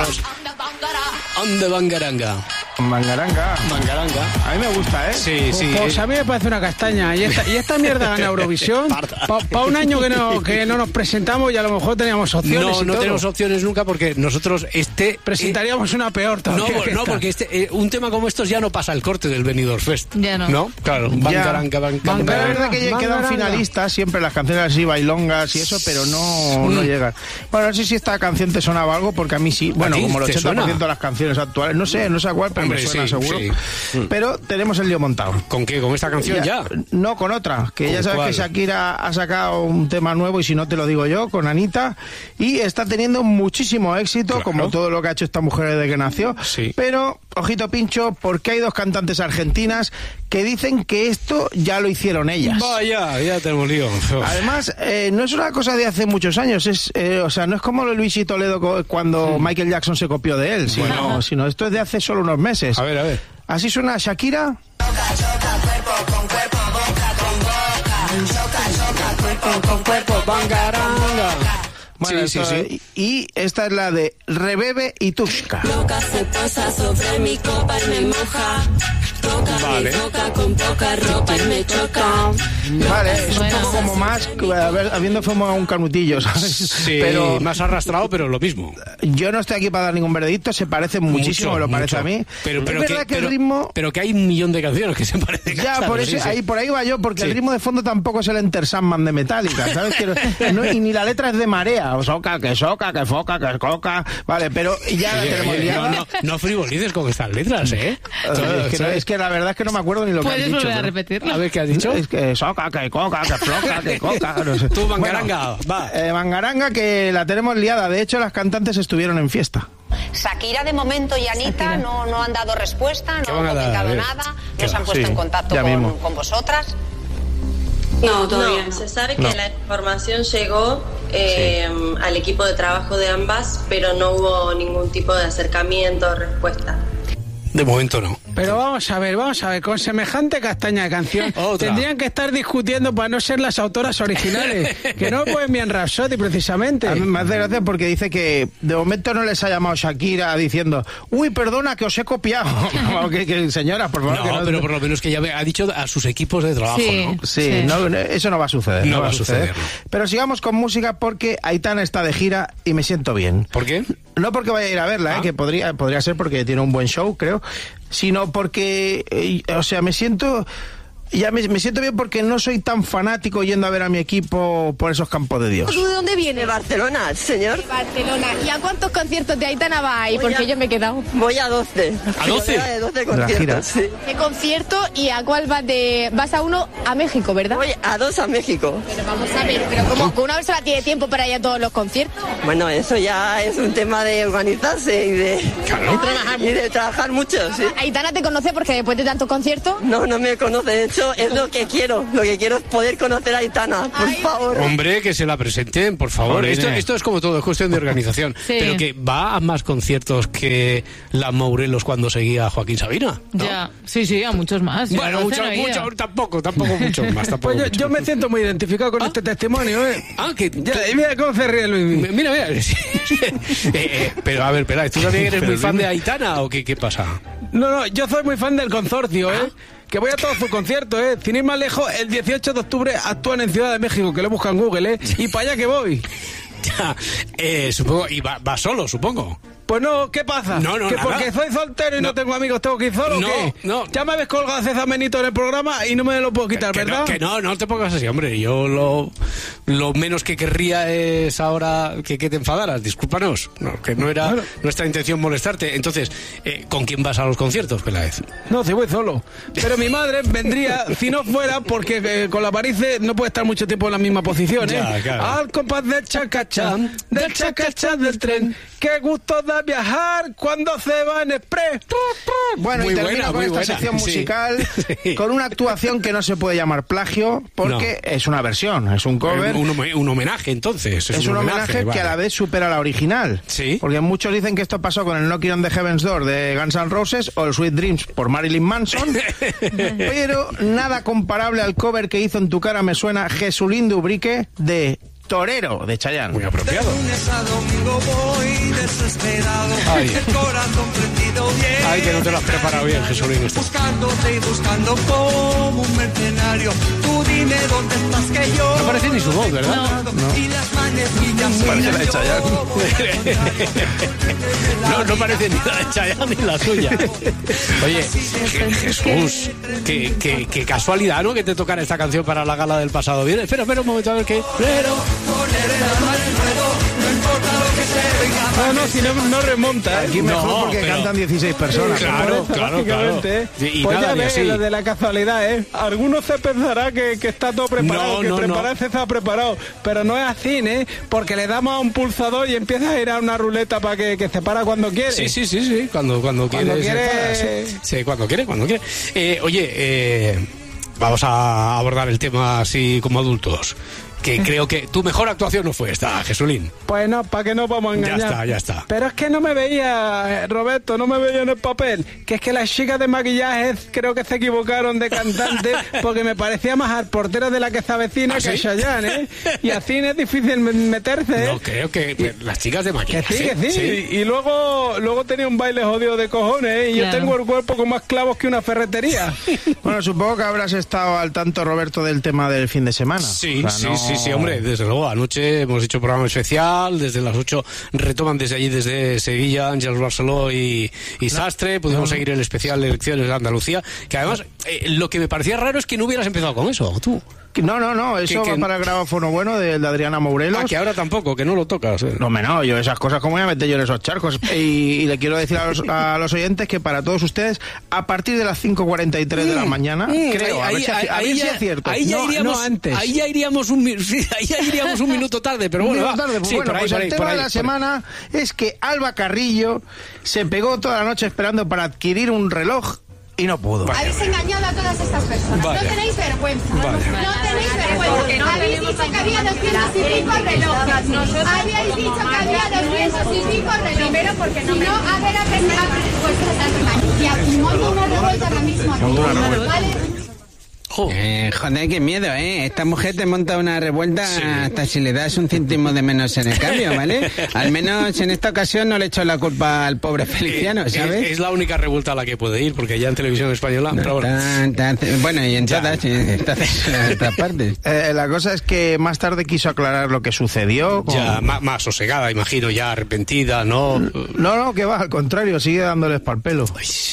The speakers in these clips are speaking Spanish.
Ande Bangaranga. Mangaranga. A mí me gusta, ¿eh? Sí. Pues a mí me parece una castaña. Y esta mierda gana Eurovisión. Para un año que no nos presentamos y a lo mejor teníamos opciones. No tenemos opciones nunca porque nosotros presentaríamos una peor todavía. No, porque un tema como estos ya no pasa el corte del Benidorm Fest. Ya no. ¿No? Claro. Bangaranga. Es verdad que quedan finalistas siempre las canciones así bailongas y eso, pero no llegan. Bueno, no sé si esta canción te sonaba algo, porque a mí sí. Bueno, como el 80% de las canciones actuales. No sé a cuál, pero me suena seguro. Sí. Pero tenemos el lío montado. ¿Con qué? ¿Con esta canción ya? No, con otra. Que ya sabes que Shakira ha sacado un tema nuevo, y si no te lo digo yo, con Anita. Y está teniendo muchísimo éxito, como todo lo que ha hecho esta mujer desde que nació. Sí. Pero, ojito pincho, porque hay dos cantantes argentinas que dicen que esto ya lo hicieron ellas. Vaya, ya tenemos lío. Además, no es una cosa de hace muchos años, o sea, no es como lo de Luis y Toledo cuando Michael Jackson se copió de él, sino esto es de hace solo unos meses. A ver. Así suena Shakira. Choca, cuerpo con cuerpo, boca con boca. Choca, cuerpo con cuerpo, bangaranga. Bueno, sí. Y esta es la de Rebebe y Tushka. Loca se posa sobre mi copa y me moja. Toca mi boca con poca ropa y me choca. Vale, es un poco como más, habiendo fumado un canutillo, ¿sabes? Sí, pero más arrastrado, pero lo mismo. Yo no estoy aquí para dar ningún veredicto, se parece muchísimo, me lo parece a mí. Pero es verdad que el ritmo... Pero que hay un millón de canciones que se parecen. Ya, por eso, por ahí va yo, porque el ritmo de fondo tampoco es el Enter Sandman de Metallica, ¿sabes? Y ni la letra es de marea, o soca, que foca, que coca, vale, pero ya la tenemos liada. No frivolices con estas letras, ¿eh? Es que la verdad es que no me acuerdo ni lo que has dicho. ¿Puedes volver a repetirlo? A ver, ¿qué has dicho? Es que soca, que coca, que floca, que coca, no sé. Tú, Bangaranga, va. Bangaranga, que la tenemos liada. De hecho, las cantantes estuvieron en fiesta. Shakira de momento y Anita no han dado respuesta, no han comentado nada, no se han puesto en contacto con vosotras. No, todavía no. Se sabe que la información llegó al equipo de trabajo de ambas, pero no hubo ningún tipo de acercamiento o respuesta. De momento no. Pero vamos a ver, con semejante castaña de canción, tendrían que estar discutiendo para no ser las autoras originales, que no pueden bien Rhapsody precisamente. A mí me hace gracia porque dice que de momento no les ha llamado Shakira diciendo, uy, perdona, que os he copiado. que señora, por favor. No, pero por lo menos que ya ha dicho a sus equipos de trabajo, ¿no? Sí. No, eso no va a suceder. No va a suceder. No. Pero sigamos con música porque Aitana está de gira y me siento bien. ¿Por qué? No porque vaya a ir a verla, que podría ser porque tiene un buen show, creo, sino porque, me siento bien porque no soy tan fanático yendo a ver a mi equipo por esos campos de Dios. ¿Tú de dónde viene? Barcelona, señor. De Barcelona. ¿Y a cuántos conciertos de Aitana va ahí? Porque yo me he quedado. Voy a 12. ¿A 12? De 12 conciertos, sí. ¿Qué concierto y a cuál vas a uno a México, verdad? Voy a 2 a México. Pero vamos a ver, ¿cómo que una persona tiene tiempo para ir a todos los conciertos? Bueno, eso ya es un tema de organizarse y de trabajar mucho, sí. ¿Aitana te conoce porque después de tantos conciertos? No me conoce, de hecho es lo que quiero es poder conocer a Aitana, por favor. Hombre, que se la presenten, por favor. Esto es como todo, es cuestión de organización. Sí. Pero que va a más conciertos que la Morelos cuando seguía a Joaquín Sabina, ¿no? Ya, sí, a muchos más. Bueno, mucho, tampoco muchos más. Pues yo me siento muy identificado con este testimonio, ¿eh? Mira cómo se ríe Luis. Mira. Pero a ver, espera, ¿tú también eres muy fan de Aitana o qué pasa? No, yo soy muy fan del consorcio, ¿eh? Que voy a todos sus conciertos, ¿eh? Sin ir más lejos, el 18 de octubre actúan en Ciudad de México, que lo buscan en Google, ¿eh? Y para allá que voy. Supongo, y va solo, supongo. Pues no, ¿qué pasa? No, ¿Que nada. Porque soy soltero y no tengo amigos, tengo que ir solo o qué? No. Ya me habéis colgado a César Benito en el programa y no me lo puedo quitar, ¿verdad? No te pongas así, hombre. Yo lo menos que querría es ahora que te enfadaras. Discúlpanos, que no era nuestra intención molestarte. Entonces, ¿con quién vas a los conciertos, Peláez? No, si voy solo. Pero mi madre vendría si no fuera porque con la varice no puede estar mucho tiempo en la misma posición, ¿eh? Ya, claro. Al compás del chacachá del tren. Qué gusto da viajar cuando se va en express. Bueno, muy y termino con esta sección musical con una actuación que no se puede llamar plagio porque es una versión, es un cover. Un homenaje, entonces. Es un homenaje que a la vez supera la original. Sí. Porque muchos dicen que esto pasó con el Knocking on the Heaven's Door de Guns N' Roses o el Sweet Dreams por Marilyn Manson, pero nada comparable al cover que hizo En tu cara me suena Jesulín de Ubrique de Torero, de Chayanne. Muy apropiado. De lunes a domingo voy desesperado. El corazón prendido bien. Ay, que no te lo has preparado bien, Jesulín. Buscándote y buscando como un mercenario. Tú dime dónde estás que yo. No parece ni su voz, ¿verdad? No. Y las manecillas. Parece la de Chayanne. No parece ni la de Chayanne ni la suya. Oye, Jesús, qué casualidad, ¿no? Que te tocara esta canción para la gala del pasado viernes. Espera un momento a ver qué. No, si no remonta. Aquí mejor porque cantan 16 personas. Claro. Y pues ya ves, lo de la casualidad, ¿eh? Algunos se pensará que está todo preparado, prepararse está preparado, pero no es así, ¿eh? Porque le damos a un pulsador y empieza a ir a una ruleta para que se para cuando quiere. Sí, cuando quiere. Sí, cuando quiere. Oye, vamos a abordar el tema así como adultos. Que creo que tu mejor actuación no fue esta, Jesulín. Pues no, ¿para qué nos vamos a engañar? Ya está. Pero es que no me veía, Roberto, no me veía en el papel. Que es que las chicas de maquillaje creo que se equivocaron de cantante porque me parecía más al portero de La que se avecina que a Chayanne, ¿eh? Y así es difícil meterse, ¿eh? No, creo que las chicas de maquillaje. Que sí. Y luego tenía un baile jodido de cojones, ¿eh? Y yo tengo el cuerpo con más clavos que una ferretería. Bueno, supongo que habrás estado al tanto, Roberto, del tema del fin de semana. Sí, hombre, desde luego. Anoche hemos hecho programa especial, desde las 8 retoman desde allí, desde Sevilla, Ángeles Barceló y Sastre. Pudimos seguir el especial de elecciones de Andalucía, que además lo que me parecía raro es que no hubieras empezado con eso, tú. No, eso va para el grabófono bueno de Adriana Mourelos. Que ahora tampoco, que no lo tocas. No, yo esas cosas, ¿cómo voy a meter yo en esos charcos? Y le quiero decir a los oyentes que para todos ustedes, a partir de las 5:43 de la mañana, creo, a ver si es cierto. Ahí ya iríamos antes. Ahí ya iríamos un minuto tarde, pero bueno. El tema de la semana es que Alba Carrillo se pegó toda la noche esperando para adquirir un reloj y no pudo. Habéis engañado a todas estas personas. No tenéis vergüenza. No tenéis vergüenza. Habéis dicho que había 200 y pico relojes. Habíais dicho que había 200 y pico relojes. Primero porque no. Si no, a ver, pues y aquí no hay una revuelta ahora mismo. ¿Vale? Joder, qué miedo, ¿eh? Esta mujer te monta una revuelta hasta si le das un céntimo de menos en el cambio, ¿vale? Al menos en esta ocasión no le echo la culpa al pobre Feliciano, ¿sabes? Es la única revuelta a la que puede ir, porque ya en televisión española... Bueno, y en todas partes. La cosa es que más tarde quiso aclarar lo que sucedió. Ya, más sosegada, imagino, ya arrepentida, ¿no? No, que va, al contrario, sigue dándoles pa'l pelo.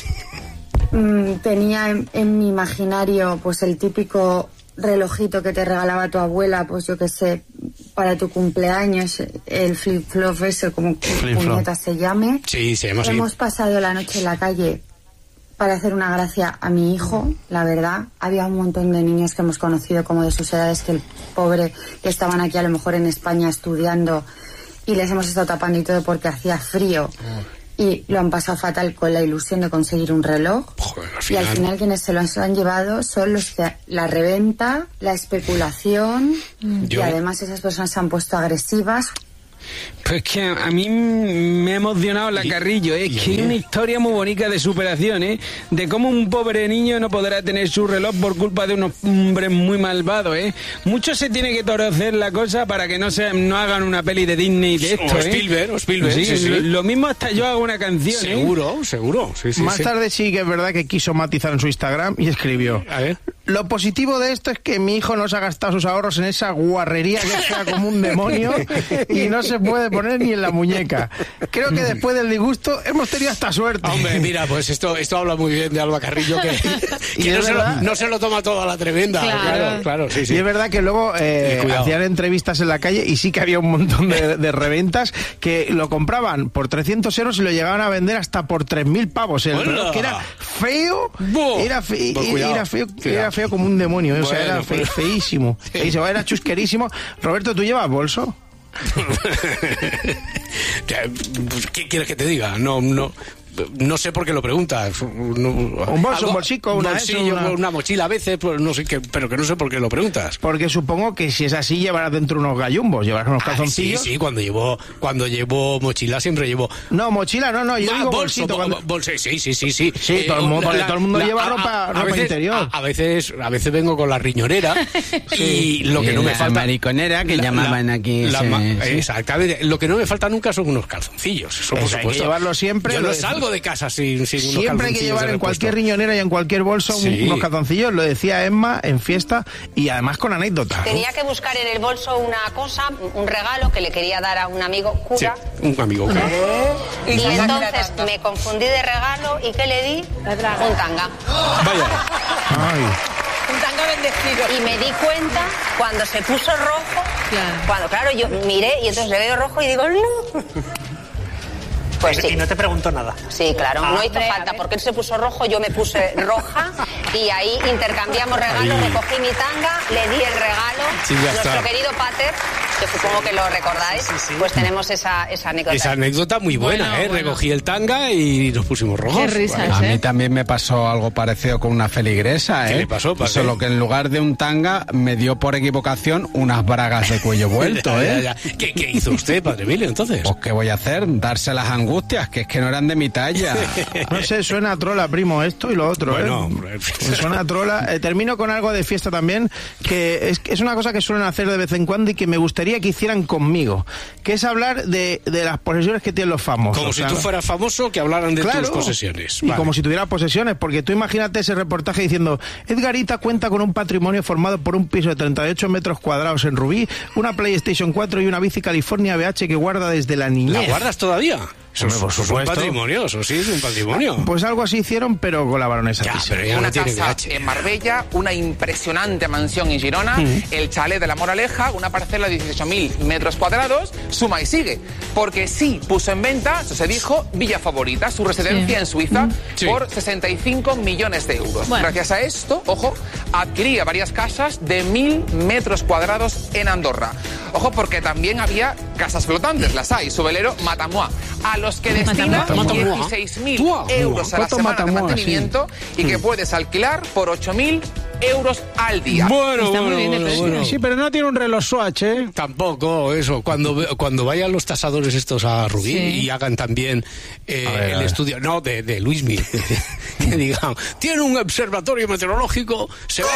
Tenía en mi imaginario pues el típico relojito que te regalaba tu abuela, pues yo que sé, para tu cumpleaños, el flip-flop ese, como puñeta se llame. Sí, se llama así. Hemos pasado la noche en la calle para hacer una gracia a mi hijo, la verdad. Había un montón de niños que hemos conocido como de sus edades, que el pobre, que estaban aquí a lo mejor en España estudiando, y les hemos estado tapando y todo porque hacía frío. Y lo han pasado fatal con la ilusión de conseguir un reloj. Joder, y al final quienes se lo han llevado son los que la reventa, la especulación, y además esas personas se han puesto agresivas. Pues que a mí me ha emocionado la Carrillo, que es una historia muy bonita de superación, de cómo un pobre niño no podrá tener su reloj por culpa de unos hombres muy malvados, Mucho se tiene que torcer la cosa para que no hagan una peli de Disney de esto, o Spielberg, sí. Lo mismo hasta yo hago una canción, Seguro, sí. Más tarde sí que es verdad que quiso matizar en su Instagram y escribió: a ver. Lo positivo de esto es que mi hijo no se ha gastado sus ahorros en esa guarrería que sea como un demonio y no se puede poner ni en la muñeca. Creo que después del disgusto hemos tenido hasta suerte. Hombre, mira, pues esto habla muy bien de Alba Carrillo, que no se lo toma todo a la tremenda. Claro, sí. Y es verdad que luego hacían entrevistas en la calle y sí que había un montón de reventas que lo compraban por 300 euros y lo llegaban a vender hasta por 3.000 pavos. El reloj, que era feo, era feo como un demonio, o sea, era feísimo. Era chusquerísimo. Roberto, ¿tú llevas bolso? ¿Qué quieres que te diga? No. no sé por qué lo preguntas. Un bolso, un bolsico, una mochila a veces, pues no sé qué, pero que no sé por qué lo preguntas. Porque supongo que si es así llevarás dentro unos gallumbos, llevarás unos calzoncillos. Sí, cuando llevo mochila siempre llevo... No, mochila no, yo digo bolsito. Sí. Sí, todo el mundo lleva ropa interior. A veces vengo con la riñonera y lo que no me falta... mariconera, que llamaban aquí. Exactamente. Lo que no me falta nunca son unos calzoncillos. Eso, por supuesto. Hay que llevarlo siempre. Yo no salgo de casa sin unos calzoncillos. Siempre hay que llevar en cualquier riñonera y en cualquier bolso unos calzoncillos. Lo decía Emma en fiesta y además con anécdota. Tenía que buscar en el bolso una cosa, un regalo que le quería dar a un amigo cura. Sí, un amigo cura. Y entonces me confundí de regalo y ¿qué le di? Un tanga. Vaya. Ay. Un tanga bendecido. Y me di cuenta cuando se puso rojo, cuando yo miré y entonces le veo rojo y digo, no. Pues sí. Y no te preguntó nada. Sí, claro, no hizo falta, porque él se puso rojo, yo me puse roja y ahí intercambiamos regalos, recogí mi tanga, le di el regalo. Nuestro querido Pater, que supongo que lo recordáis, pues tenemos esa anécdota. Esa anécdota muy buena, bueno. Recogí el tanga y nos pusimos rojos. Qué risas, A mí también me pasó algo parecido con una feligresa, ¿Qué le pasó, Pater? Solo que en lugar de un tanga me dio por equivocación unas bragas de cuello vuelto, ¿Qué hizo usted, Padre Emilio, entonces? Pues ¿qué voy a hacer? Dárselas angustias, que es que no eran de mi talla. No sé, suena a trola, primo, esto y lo otro. Bueno, suena a trola. Termino con algo de fiesta también, que es una cosa que suelen hacer de vez en cuando y que me gustaría que hicieran conmigo, que es hablar de las posesiones que tienen los famosos. Como si tú fueras famoso, que hablaran de tus posesiones. Y como si tuvieras posesiones, porque tú imagínate ese reportaje diciendo: Edgarita cuenta con un patrimonio formado por un piso de 38 metros cuadrados en Rubí, una PlayStation 4 y una bici California BH que guarda desde la niñez. ¿La guardas todavía? Por supuesto. Un patrimonio, eso sí es un patrimonio. Pues algo así hicieron, pero con la baronesa. Una casa en Marbella, una impresionante mansión en Girona, el chalet de La Moraleja, una parcela de 18.000 metros cuadrados, suma y sigue. Porque sí puso en venta, eso se dijo, Villa Favorita, su residencia en Suiza, por 65 millones de euros. Bueno. Gracias a esto, ojo, adquiría varias casas de 1.000 metros cuadrados en Andorra. Ojo, porque también había casas flotantes, las hay, su velero Matamua, a los que destina 16.000 euros a la semana de mantenimiento y que puedes alquilar por 8.000 euros al día. Bueno. Sí, pero no tiene un reloj Swatch, ¿eh? Tampoco, eso. Cuando vayan los tasadores estos a Rubí y hagan también el estudio, no, de Luismi, que digan, tiene un observatorio meteorológico, se ve